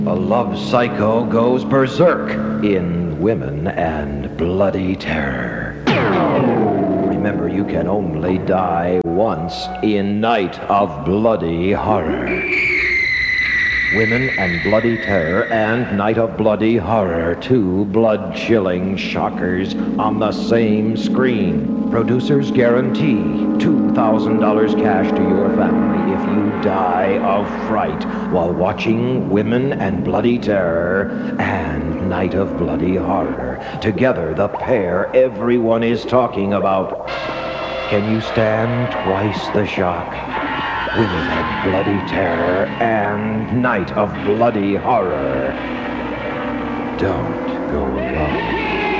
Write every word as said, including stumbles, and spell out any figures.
A love psycho goes berserk in Women and Bloody Terror. Remember, you can only die once in Night of Bloody Horror. Women and Bloody Terror and Night of Bloody Horror, two blood-chilling shockers on the same screen. Producers guarantee two thousand dollars cash to your family if you die of fright while watching Women and Bloody Terror and Night of Bloody Horror. Together, the pair everyone is talking about. Can you stand twice the shock? Women and Bloody Terror and Night of Bloody Horror. Don't go alone.